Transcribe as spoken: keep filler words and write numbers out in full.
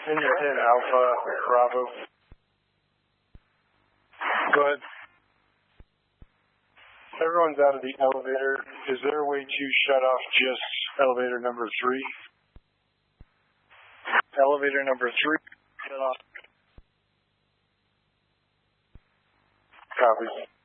In your head, Alpha, Bravo. Go ahead. Everyone's out of the elevator. Is there a way to shut off just elevator number three? Elevator number three, shut off. Copy.